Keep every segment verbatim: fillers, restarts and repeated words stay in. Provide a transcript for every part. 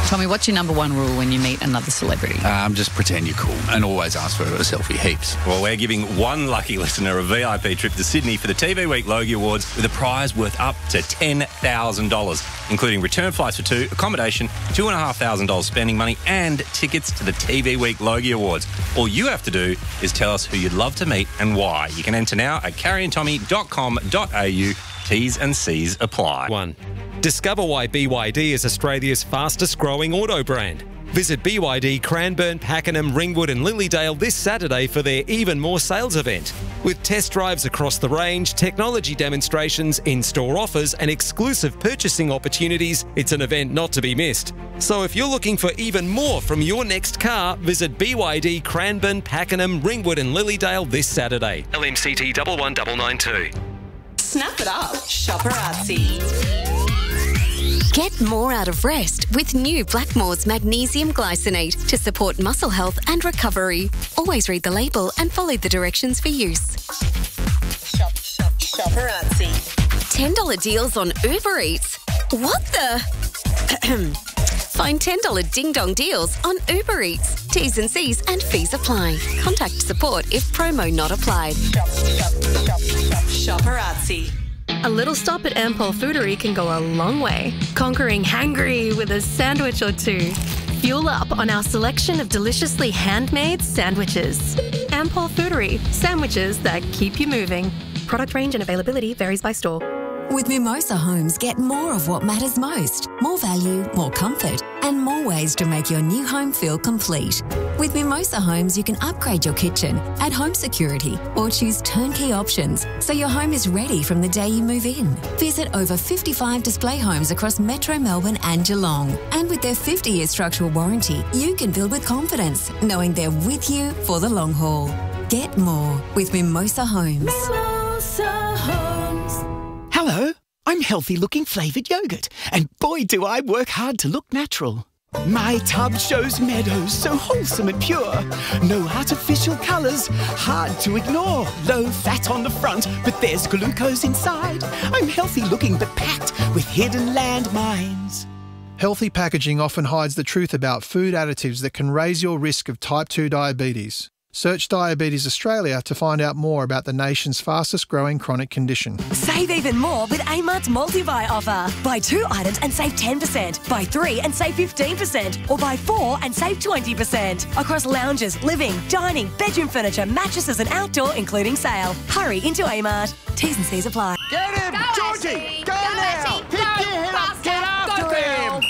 Tommy, what's your number one rule when you meet another celebrity? Um, just pretend you're cool and always ask for a selfie heaps. Well, we're giving one lucky listener a V I P trip to Sydney for the T V Week Logie Awards with a prize worth up to ten thousand dollars, including return flights for two, accommodation, two thousand five hundred dollars spending money and tickets to the T V Week Logie Awards. All you have to do is tell us who you'd love to meet and why. You can enter now at carrie and tommy dot com dot a u. T's and C's apply. One. Discover why B Y D is Australia's fastest growing auto brand. Visit B Y D Cranbourne, Pakenham, Ringwood and Lilydale this Saturday for their Even More sales event. With test drives across the range, technology demonstrations, in-store offers and exclusive purchasing opportunities, it's an event not to be missed. So if you're looking for even more from your next car, visit B Y D Cranbourne, Pakenham, Ringwood and Lilydale this Saturday. L M C T one one nine nine two. Snap it up. Shopperazzi. Get more out of rest with new Blackmores Magnesium Glycinate to support muscle health and recovery. Always read the label and follow the directions for use. Shop, shop, Shopperazzi. ten dollars deals on Uber Eats. What the? Find ten dollars ding-dong deals on Uber Eats. T's and C's and fees apply. Contact support if promo not applied. Shop, shop, shop, shop, Shopperazzi. A little stop at Ampol Foodery can go a long way, conquering hangry with a sandwich or two. Fuel up on our selection of deliciously handmade sandwiches. Ampol Foodery, sandwiches that keep you moving. Product range and availability varies by store. With Mimosa Homes, get more of what matters most. More value, more comfort, and more ways to make your new home feel complete. With Mimosa Homes, you can upgrade your kitchen, add home security, or choose turnkey options so your home is ready from the day you move in. Visit over fifty-five display homes across Metro Melbourne and Geelong. And with their fifty-year structural warranty, you can build with confidence, knowing they're with you for the long haul. Get more with Mimosa Homes. Mimosa Homes. Hello, I'm Healthy Looking Flavoured Yogurt, and boy do I work hard to look natural. My tub shows meadows so wholesome and pure. No artificial colours, hard to ignore. Low fat on the front, but there's glucose inside. I'm healthy looking but packed with hidden landmines. Healthy packaging often hides the truth about food additives that can raise your risk of type two diabetes. Search Diabetes Australia to find out more about the nation's fastest growing chronic condition. Save even more with Amart's multi-buy offer. Buy two items and save ten percent. Buy three and save fifteen percent. Or buy four and save twenty percent. Across lounges, living, dining, bedroom furniture, mattresses and outdoor, including sale. Hurry into Amart. T's and C's apply. Get him! Go, Georgie! Ashley. Go, Go, now! Ashley. Pick Go, your head up! Get after Go, him!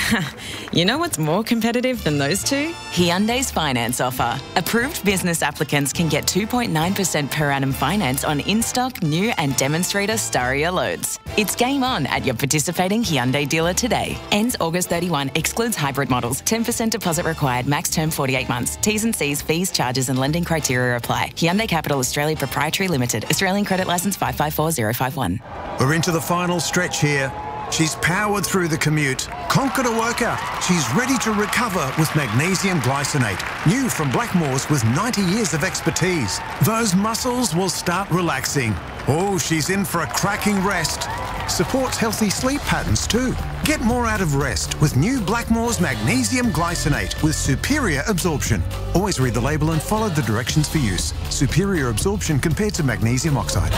You know what's more competitive than those two? Hyundai's finance offer. Approved business applicants can get two point nine percent per annum finance on in-stock, new and demonstrator Staria loads. It's game on at your participating Hyundai dealer today. Ends August thirty-first, excludes hybrid models. ten percent deposit required, max term forty-eight months. T's and C's, fees, charges and lending criteria apply. Hyundai Capital Australia Proprietary Limited. Australian credit licence five five four zero five one. We're into the final stretch here. She's powered through the commute, conquered a workout. She's ready to recover with magnesium glycinate. New from Blackmores with ninety years of expertise. Those muscles will start relaxing. Oh, she's in for a cracking rest. Supports healthy sleep patterns too. Get more out of rest with new Blackmores Magnesium Glycinate with superior absorption. Always read the label and follow the directions for use. Superior absorption compared to magnesium oxide.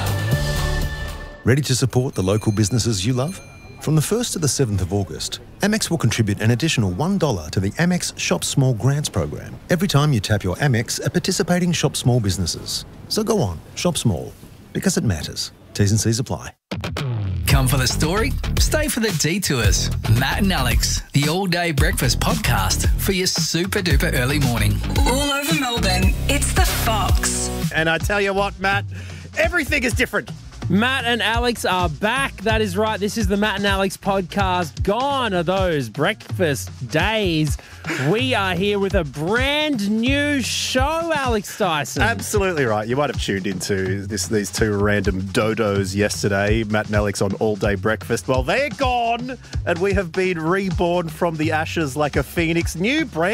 Ready to support the local businesses you love? From the first to the seventh of August, Amex will contribute an additional one dollar to the Amex Shop Small Grants program every time you tap your Amex at participating Shop Small businesses. So go on, shop small, because it matters. T's and C's apply. Come for the story, stay for the detours. Matt and Alex, the all-day breakfast podcast for your super-duper early morning. All over Melbourne, it's The Fox. And I tell you what, Matt, everything is different. Matt and Alex are back. That is right. This is the Matt and Alex podcast. Gone are those breakfast days. We are here with a brand new show, Alex Dyson. Absolutely right. You might have tuned into this, these two random dodos yesterday, Matt and Alex on All Day Breakfast. Well, they're gone, and we have been reborn from the ashes like a phoenix. New brand.